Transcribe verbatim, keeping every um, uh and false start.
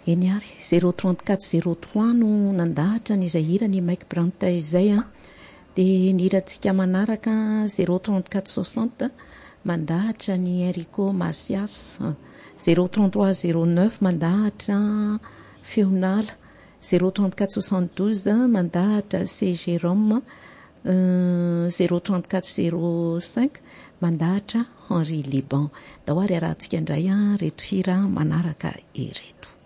eny ary zéro trente-quatre zéro trois no nandahatra ny izay hira ny Mike Branta izay a dia ny hirantsika manaraka zéro trente-quatre soixante mandahatra ny Enrico Macias, zéro trente-trois zéro neuf mandahatra Feonala, zéro trente-quatre soixante-douze mandahatra C Jérôme, euh, zéro trente-quatre zéro cinq mandahatra Henri Liban. Da hoary arahantsika indray a reto hira manaraka ireto.